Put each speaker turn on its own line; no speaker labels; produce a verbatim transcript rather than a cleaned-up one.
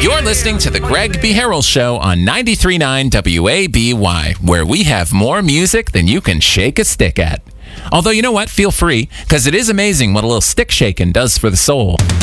You're listening to the Greg B. Harrell Show on ninety-three point nine W A B Y, where we have more music than you can shake a stick at. Although, you know what? Feel free, because it is amazing what a little stick shaking does for the soul.